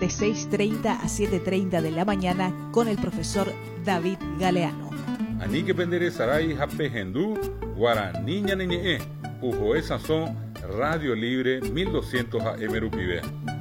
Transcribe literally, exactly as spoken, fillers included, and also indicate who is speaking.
Speaker 1: de seis treinta a siete treinta de la mañana con el profesor David Galeano.
Speaker 2: Ani que pendere sarai hape hendú, guaraní ñaneñe, ujo esa son Radio Libre mil doscientos A M Rupibe.